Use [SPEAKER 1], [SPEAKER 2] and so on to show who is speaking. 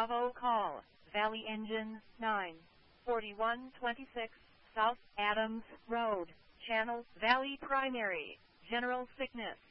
[SPEAKER 1] Bravo call, Valley Engine 9, 4126, South Adams Road, Channel Valley Primary, General Sickness.